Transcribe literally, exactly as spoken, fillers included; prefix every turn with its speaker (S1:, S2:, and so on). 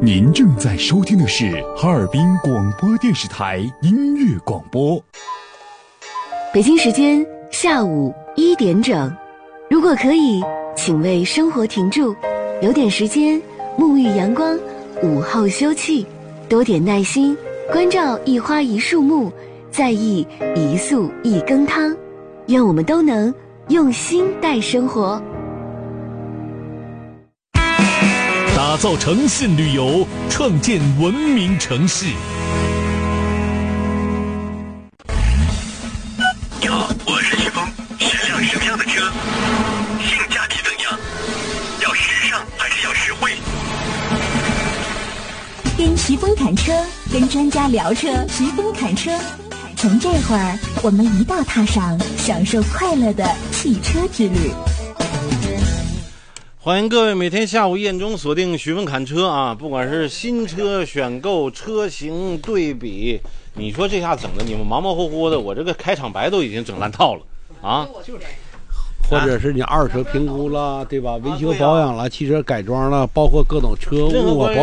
S1: 您正在收听的是哈尔滨广播电视台音乐广播。
S2: 北京时间下午一点整，如果可以，请为生活停住，留点时间沐浴阳光，午后休憩，多点耐心，关照一花一树木，在意一素一羹汤。愿我们都能用心待生活，
S3: 打造诚信旅游，创建文明城市。
S4: 你好，我是徐峰，选辆什么样的车？性价比怎样？要时尚还是要实惠？
S5: 跟徐峰侃车，跟专家聊车，徐峰侃车。从这会儿，我们一道踏上享受快乐的汽车之旅。
S6: 欢迎各位每天下午一点钟锁定徐峰侃车啊！不管是新车选购、车型对比，你说这下整的你们忙忙活活的，我这个开场白都已经整烂套了啊！
S7: 或者是你二手车评估了，对吧？维修保养了，汽车改装了，包括各种车务啊。